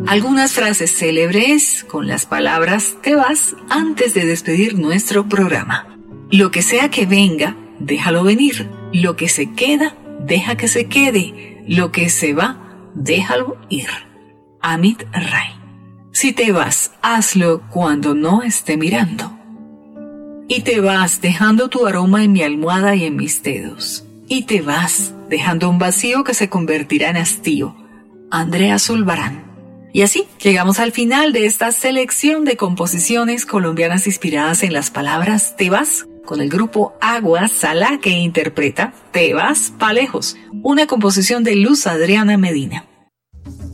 Algunas frases célebres con las palabras te vas antes de despedir nuestro programa. Lo que sea que venga, déjalo venir. Lo que se queda, deja que se quede. Lo que se va, déjalo ir. Amit Ray. Si te vas, hazlo cuando no esté mirando. Y te vas dejando tu aroma en mi almohada y en mis dedos. Y te vas dejando un vacío que se convertirá en hastío. Andrea Zulbarán. Y así llegamos al final de esta selección de composiciones colombianas inspiradas en las palabras te vas, con el grupo Agua Salá que interpreta Te vas pa' lejos, una composición de Luz Adriana Medina.